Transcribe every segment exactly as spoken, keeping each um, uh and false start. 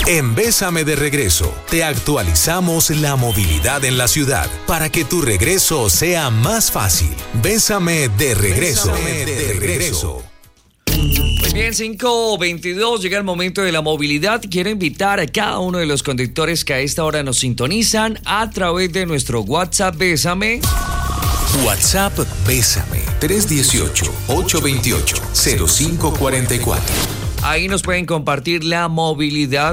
En Bésame de Regreso, te actualizamos la movilidad en la ciudad para que tu regreso sea más fácil. Bésame de Regreso. Bésame de Regreso. Muy bien, cinco veintidós, llega el momento de la movilidad. Quiero invitar a cada uno de los conductores que a esta hora nos sintonizan a través de nuestro WhatsApp Bésame. WhatsApp Bésame tres uno ocho, ocho dos ocho, cero cinco cuatro cuatro. Ahí nos pueden compartir la movilidad.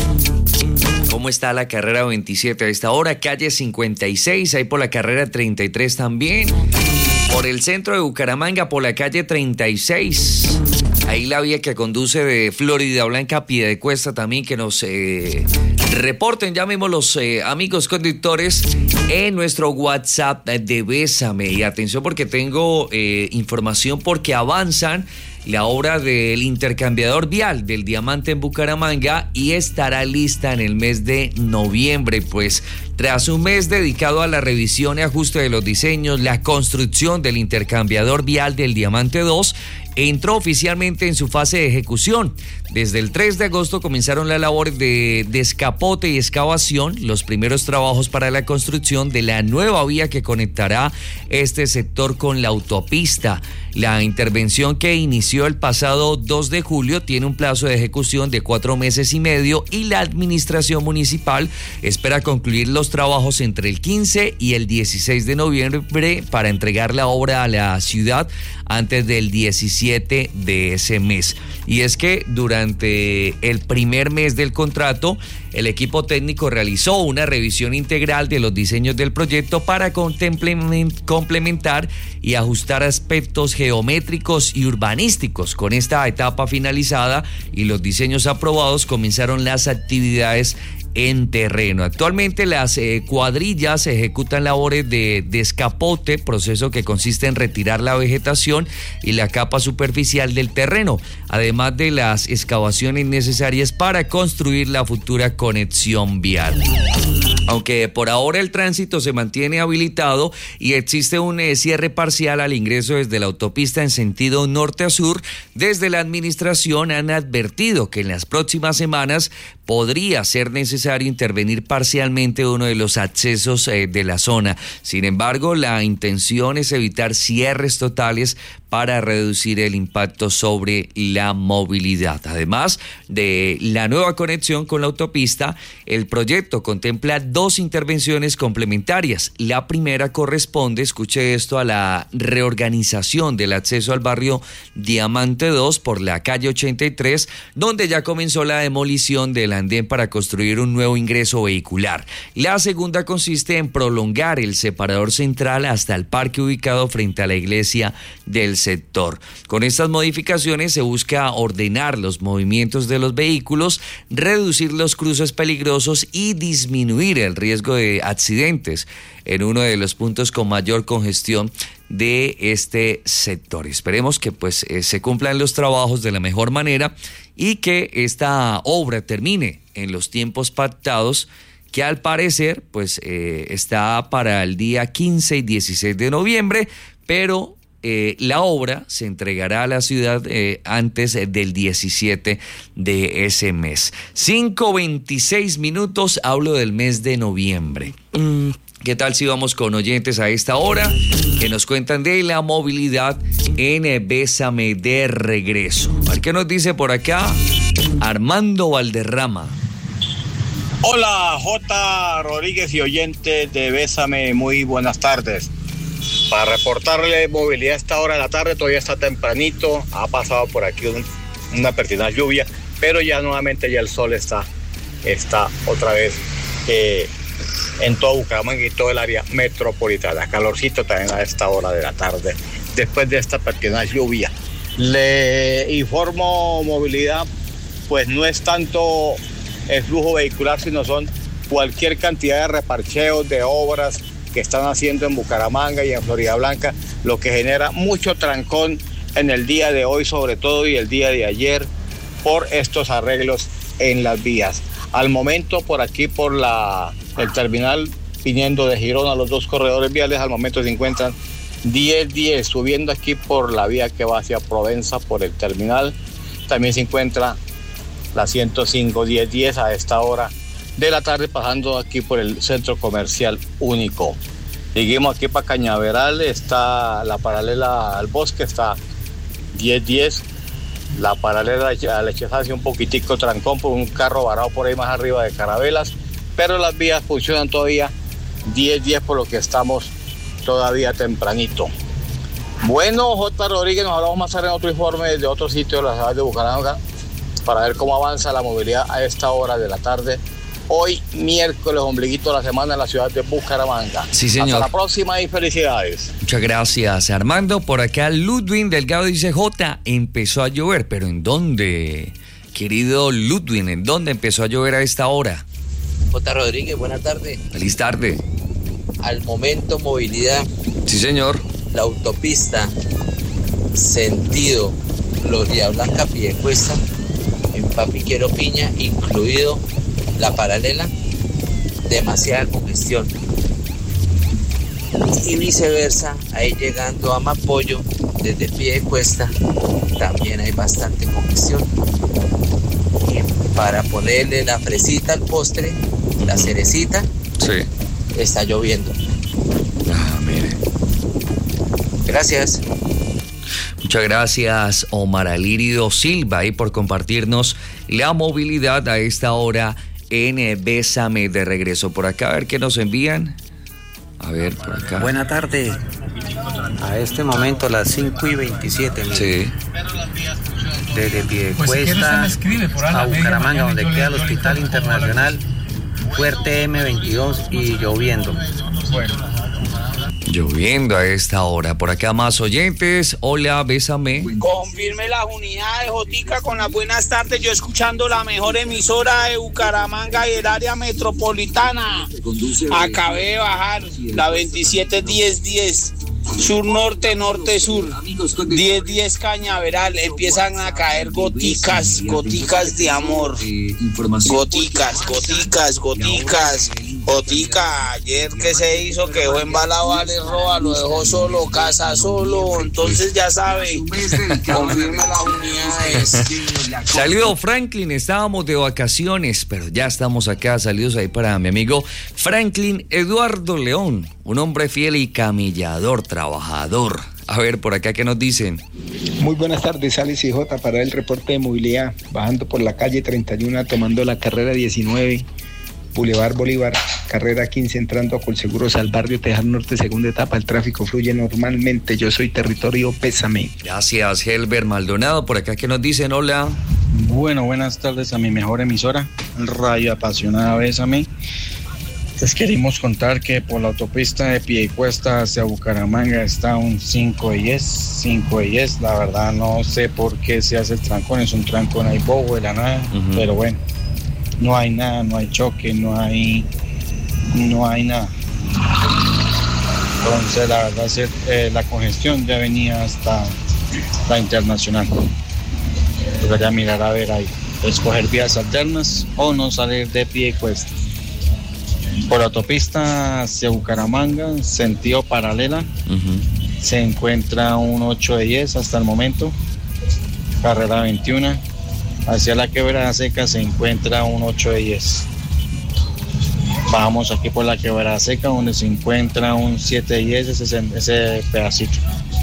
¿Cómo está la carrera veintisiete a esta hora? Calle cincuenta y seis, ahí por la carrera treinta y tres también. Por el centro de Bucaramanga, por la calle treinta y seis. Ahí la vía que conduce de Florida Blanca a Piedecuesta también, que nos eh, reporten, ya mismo los eh, amigos conductores en nuestro WhatsApp de Bésame. Y atención porque tengo eh, información porque avanzan la obra del intercambiador vial del Diamante en Bucaramanga y estará lista en el mes de noviembre. Pues tras un mes dedicado a la revisión y ajuste de los diseños, la construcción del intercambiador vial del Diamante dos entró oficialmente en su fase de ejecución. Desde el tres de agosto comenzaron las labores de descapote y excavación, los primeros trabajos para la construcción de la nueva vía que conectará este sector con la autopista. La intervención, que inició el pasado dos de julio, tiene un plazo de ejecución de cuatro meses y medio y la administración municipal espera concluir los trabajos entre el quince y el dieciséis de noviembre para entregar la obra a la ciudad antes del diecisiete de ese mes. Y es que durante el primer mes del contrato, el equipo técnico realizó una revisión integral de los diseños del proyecto para complementar y ajustar aspectos geométricos y urbanísticos. Con esta etapa finalizada y los diseños aprobados, comenzaron las actividades en terreno. Actualmente las eh, cuadrillas ejecutan labores de descapote, proceso que consiste en retirar la vegetación y la capa superficial del terreno, además de las excavaciones necesarias para construir la futura conexión vial. Aunque por ahora el tránsito se mantiene habilitado y existe un eh, cierre parcial al ingreso desde la autopista en sentido norte a sur, desde la administración han advertido que en las próximas semanas podría ser necesario intervenir parcialmente uno de los accesos eh, de la zona. Sin embargo, la intención es evitar cierres totales para reducir el impacto sobre la movilidad. Además de la nueva conexión con la autopista, el proyecto contempla dos intervenciones complementarias. La primera corresponde, escuche esto, a la reorganización del acceso al barrio Diamante dos por la calle ochenta y tres, donde ya comenzó la demolición del andén para construir un nuevo ingreso vehicular. La segunda consiste en prolongar el separador central hasta el parque ubicado frente a la iglesia del sector. Con estas modificaciones se busca ordenar los movimientos de los vehículos, reducir los cruces peligrosos y disminuir el riesgo de accidentes en uno de los puntos con mayor congestión de este sector. Esperemos que pues eh, se cumplan los trabajos de la mejor manera y que esta obra termine en los tiempos pactados, que al parecer pues eh, está para el día quince y dieciséis de noviembre, pero Eh, la obra se entregará a la ciudad eh, antes del diecisiete de ese mes. cinco veintiséis minutos, hablo del mes de noviembre. Mm, ¿Qué tal si vamos con oyentes a esta hora que nos cuentan de la movilidad en Bésame de Regreso? A ver qué nos dice por acá Armando Valderrama. Hola, J. Rodríguez y oyentes de Bésame, muy buenas tardes. Para reportarle movilidad a esta hora de la tarde, todavía está tempranito, ha pasado por aquí un, una pertinaz lluvia, pero ya nuevamente ya el sol está, está otra vez eh, en todo Bucaramanga y todo el área metropolitana. Calorcito también a esta hora de la tarde, después de esta pertinaz lluvia. Le informo movilidad, pues no es tanto el flujo vehicular, sino son cualquier cantidad de reparcheos, de obras que están haciendo en Bucaramanga y en Florida Blanca, lo que genera mucho trancón en el día de hoy sobre todo y el día de ayer por estos arreglos en las vías. Al momento por aquí por la el terminal viniendo de Girón a los dos corredores viales, al momento se encuentran diez diez, subiendo aquí por la vía que va hacia Provenza por el terminal, también se encuentra la ciento cinco diez diez a esta hora de la tarde, pasando aquí por el centro comercial único. Seguimos aquí para Cañaveral, está la paralela al bosque, está diez diez, la paralela a Lecheza hace un poquitico trancón por un carro varado por ahí más arriba de Carabelas, pero las vías funcionan todavía diez diez, por lo que estamos todavía tempranito. Bueno, J. Rodríguez, nos hablamos más tarde en otro informe de otro sitio de la ciudad de Bucaramanga para ver cómo avanza la movilidad a esta hora de la tarde. Hoy, miércoles, ombliguito de la semana en la ciudad de Bucaramanga. Sí, señor. Hasta la próxima y felicidades. Muchas gracias, Armando. Por acá, Ludwin Delgado dice, J, empezó a llover, pero ¿en dónde? Querido Ludwin, ¿en dónde empezó a llover a esta hora? J. Rodríguez, buena tarde. Feliz tarde. Al momento, movilidad. Sí, señor. La autopista, sentido Gloria Blanca, Piedecuesta, en Papiquero Piña, incluido la paralela, demasiada congestión. Y viceversa, ahí llegando a Mapollo, desde Piedecuesta, también hay bastante congestión. Y para ponerle la fresita al postre, la cerecita, sí, está lloviendo. Ah, mire. Gracias. Muchas gracias, Omar Alírido Silva, ahí por compartirnos la movilidad a esta hora en Bésame de regreso. Por acá, a ver qué nos envían. A ver, por acá. Buena tarde. A este momento, las cinco y veintisiete. Sí. Desde Piedecuesta a Bucaramanga, donde queda el Hospital Internacional, fuerte eme veintidós y lloviendo. Lloviendo a esta hora. Por acá más oyentes. Hola, Bésame. Confirme las unidades, Jotica, con las buenas tardes. Yo escuchando la mejor emisora de Bucaramanga y el área metropolitana. Acabé de bajar la veintisiete diez diez. Sur, norte, norte, sur. diez diez Cañaveral. Empiezan a caer goticas, goticas de amor. Goticas, goticas, goticas. Gotica, ayer que se hizo, que dejó embalado a Ale Roa, lo dejó solo, casa solo. Entonces ya sabe, confirme las unidades. Saludos, Franklin, estábamos de vacaciones, pero ya estamos acá. Saludos ahí para mi amigo Franklin Eduardo León, un hombre fiel y camellador, trabajador. A ver, por acá, ¿qué nos dicen? Muy buenas tardes, Alex y J, para el reporte de movilidad. Bajando por la calle treinta y uno, tomando la carrera diecinueve, Boulevard Bolívar, carrera quince, entrando a Colseguros al barrio Tejar Norte, segunda etapa. El tráfico fluye normalmente. Yo soy Territorio Bésame. Gracias, Helber Maldonado. Por acá, ¿qué nos dicen? Hola. Bueno, buenas tardes a mi mejor emisora, Radio Apasionada Bésame. Les queremos contar que por la autopista de Piedecuesta hacia Bucaramanga está un cinco diez, cinco diez. La verdad no sé por qué se hace el trancón, es un trancón ahí bobo de la nada, uh-huh. Pero bueno, no hay nada, no hay choque, no hay, no hay nada. Entonces la verdad es, eh, la congestión ya venía hasta la internacional. Debería mirar a ver ahí, escoger vías alternas o no salir de Piedecuesta. Por la autopista hacia Bucaramanga, sentido paralela, uh-huh. Se encuentra un ocho diez hasta el momento, carrera veintiuno. Hacia la Quebrada Seca se encuentra un ocho diez. Vamos aquí por la Quebrada Seca, donde se encuentra un siete diez, ese, ese pedacito.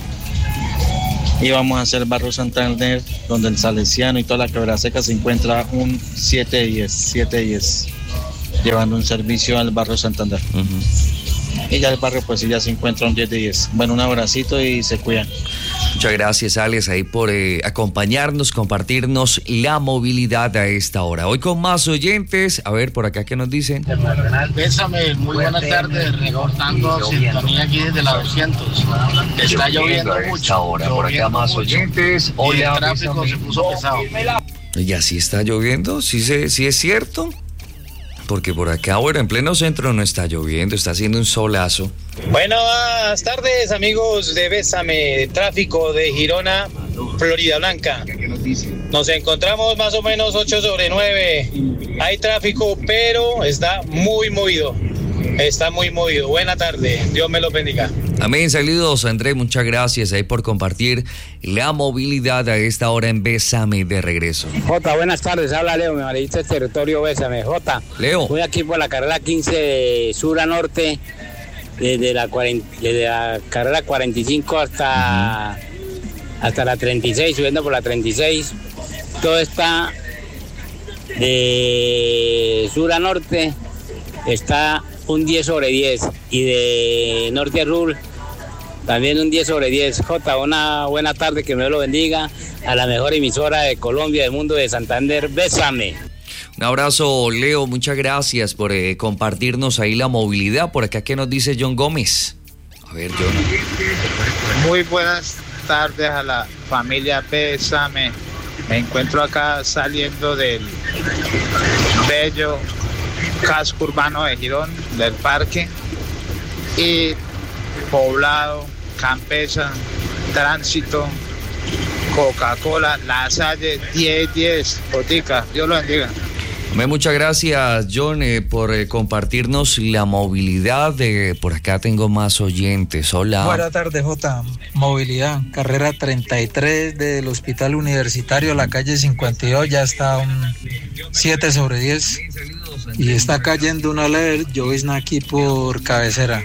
Y vamos a hacer Barrio Santander, donde el Salesiano y toda la Quebrada Seca se encuentra un siete diez, siete diez. Llevando un servicio al barrio Santander. Uh-huh. Y ya el barrio pues ya se encuentra un diez de diez. Bueno, un abracito y se cuidan. Muchas gracias, Alex, ahí por eh, acompañarnos, compartirnos la movilidad a esta hora. Hoy con más oyentes, a ver por acá qué nos dicen. Bésame, muy buenas tardes, reportando sintonía aquí desde la doscientos. Está lloviendo mucho. A esta hora, por acá más oyentes. Hoy el tráfico se puso pesado. ¿Y así está lloviendo? ¿Sí, se, sí es cierto? Porque por acá, bueno, en pleno centro no está lloviendo, está haciendo un solazo. Buenas tardes, amigos de Bésame, tráfico de Girona, Florida Blanca. Nos encontramos más o menos ocho sobre nueve. Hay tráfico, pero está muy movido. Está muy movido. Buena tarde, Dios me lo bendiga. Amén, saludos Andrés, muchas gracias ahí por compartir la movilidad a esta hora en Bésame de regreso. Jota, buenas tardes, habla Leo, me mariste el territorio Bésame. Jota, Leo. Voy aquí por la carrera quince de sur a norte, desde la, cuarenta, desde la carrera cuarenta y cinco hasta, uh-huh. hasta la treinta y seis, subiendo por la treinta y seis. Todo está de sur a norte, está un diez sobre diez, y de norte a sur también un diez sobre diez. Jota, una buena tarde, que me lo bendiga, a la mejor emisora de Colombia, del mundo, de Santander. Bésame. Un abrazo, Leo, muchas gracias por eh, compartirnos ahí la movilidad. Por acá, ¿qué nos dice John Gómez? A ver, John. Muy buenas tardes a la familia Bésame. Me encuentro acá saliendo del bello casco urbano de Girón, del parque, y poblado, Campesa, Tránsito, Coca-Cola, La Salle, diez diez, Botica. Dios lo bendiga. Muchas gracias, John, eh, por eh, compartirnos la movilidad. De, por acá tengo más oyentes. Hola. Buenas tardes, Jota. Movilidad, carrera treinta y tres del Hospital Universitario, la calle cincuenta y dos, ya está un siete sobre diez. Y está cayendo una leve llovizna aquí por cabecera.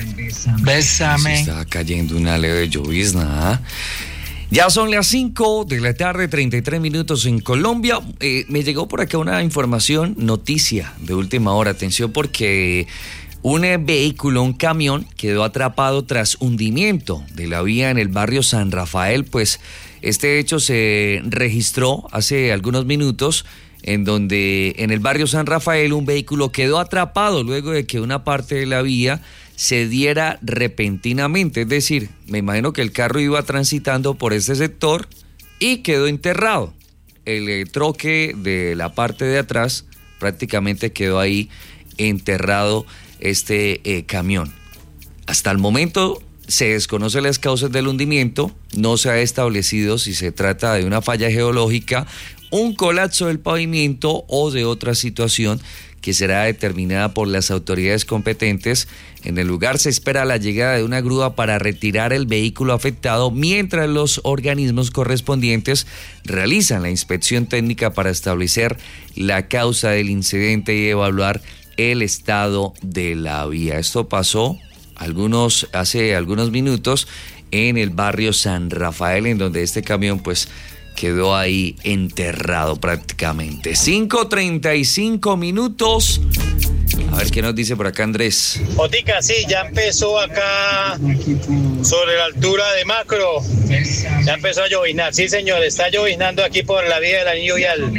Bésame. Está cayendo una leve llovizna, ¿eh? Ya son las cinco de la tarde, treinta y tres minutos en Colombia. Eh, me llegó por acá una información, noticia de última hora. Atención, porque un vehículo, un camión, quedó atrapado tras hundimiento de la vía en el barrio San Rafael. Pues este hecho se registró hace algunos minutos, en donde en el barrio San Rafael un vehículo quedó atrapado luego de que una parte de la vía se diera repentinamente. Es decir, me imagino que el carro iba transitando por este sector y quedó enterrado. El eh, troque de la parte de atrás prácticamente quedó ahí enterrado, este eh, camión. Hasta el momento se desconocen las causas del hundimiento, no se ha establecido si se trata de una falla geológica, un colapso del pavimento o de otra situación que será determinada por las autoridades competentes. En el lugar se espera la llegada de una grúa para retirar el vehículo afectado, mientras los organismos correspondientes realizan la inspección técnica para establecer la causa del incidente y evaluar el estado de la vía. Esto pasó algunos, hace algunos minutos en el barrio San Rafael, en donde este camión pues quedó ahí enterrado prácticamente. cinco treinta y cinco minutos. A ver qué nos dice por acá Andrés. Otica, sí, ya empezó acá sobre la altura de Macro. Ya empezó a lloviznar. Sí, señor, está lloviznando aquí por la vía del Anillo Vial.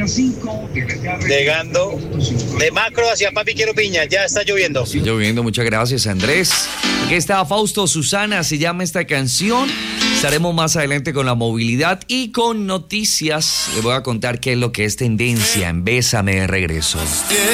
Llegando de Macro hacia Papi Quiero Piña. Ya está lloviendo. Sí, lloviendo, muchas gracias, Andrés. Aquí está Fausto Susana, se llama esta canción. Estaremos más adelante con la movilidad y con noticias. Les voy a contar qué es lo que es tendencia en Bésame de regreso.